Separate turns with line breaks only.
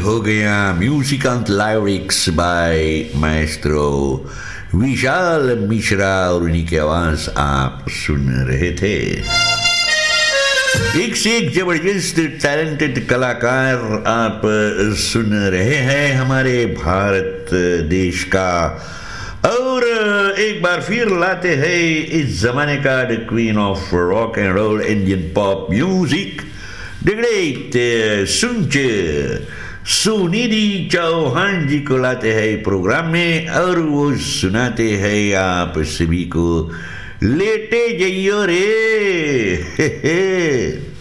हो गया musical lyrics by Maestro Vishal Mishra और उन्हीं की आवाज आप सुन रहे थे। एक से एक जबरदस्त टैलेंटेड कलाकार आप सुन रहे हैं हमारे भारत देश का। और एक बार फिर लाते हैं इस जमाने का the queen of rock and role Indian pop music, the great Sunidhi Chauhan जी को लाते हैं प्रोग्राम में और वो सुनाते हैं आप सभी को लेटे जइयो रे।